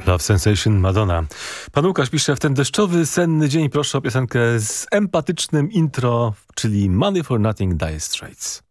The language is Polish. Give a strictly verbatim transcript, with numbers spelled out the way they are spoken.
Love Sensation Madonna. Pan Łukasz pisze, w ten deszczowy, senny dzień proszę o piosenkę z empatycznym intro, czyli Money for Nothing Dire Straits.